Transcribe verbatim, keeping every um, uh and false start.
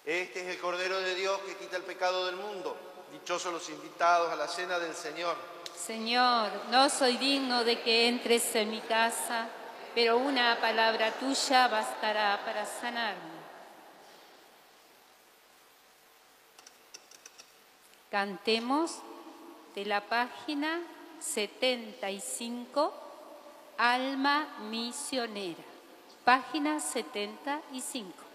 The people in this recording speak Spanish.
Este es el Cordero de Dios que quita el pecado del mundo. Dichosos los invitados a la cena del Señor. Señor, no soy digno de que entres en mi casa, pero una palabra tuya bastará para sanarme. Cantemos de la página setenta y cinco, Alma misionera. Página setenta y cinco.